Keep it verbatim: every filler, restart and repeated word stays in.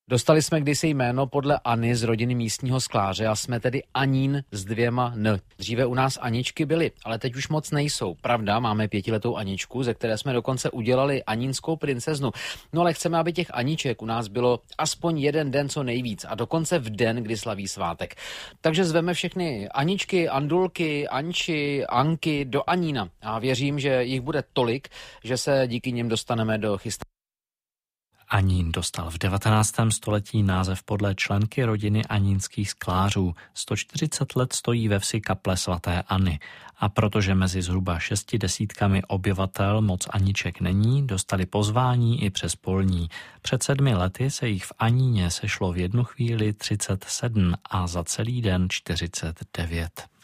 Dostali jsme kdysi jméno podle Anny z rodiny místního skláře a jsme tedy Anín s dvěma N. Dříve u nás Aničky byly, ale teď už moc nejsou. Pravda, máme pětiletou Aničku, ze které jsme dokonce udělali anínskou princeznu. No ale chceme, aby těch Aniček u nás bylo aspoň jeden den co nejvíc a dokonce v den, kdy slaví svátek. Takže zveme všechny Aničky, Andulky, Anči, Anky do Anína a věřím, že jich bude tolik, že se díky nim dostaneme do chystání. Anín dostal v devatenáctém století název podle členky rodiny anínských sklářů. sto čtyřicet let stojí ve vsi kaple svaté Anny. A protože mezi zhruba šesti desítkami obyvatel moc Aniček není, dostali pozvání i přes polní. Před sedmi lety se jich v Aníně sešlo v jednu chvíli třicet sedm a za celý den čtyřicet devět.